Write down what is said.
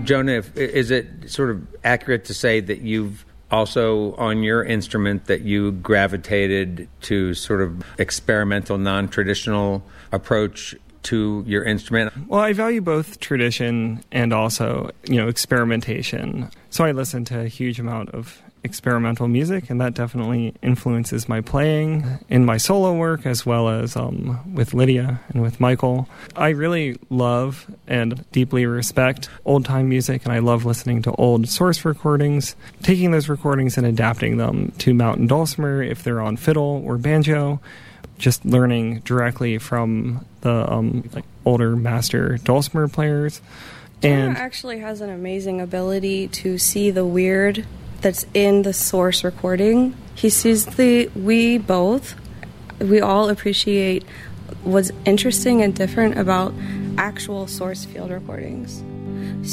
Jonah, is it sort of accurate to say that you've also, on your instrument, that you gravitated to sort of experimental, non-traditional approach to your instrument? Well, I value both tradition and also, experimentation. So I listen to a huge amount of experimental music, and that definitely influences my playing in my solo work as well as with Lydia and with Michael. I really love and deeply respect old-time music, and I love listening to old source recordings, taking those recordings and adapting them to mountain dulcimer if they're on fiddle or banjo, just learning directly from the older master dulcimer players. And actually has an amazing ability to see the weird that's in the source recording. He sees we all appreciate what's interesting and different about actual source field recordings.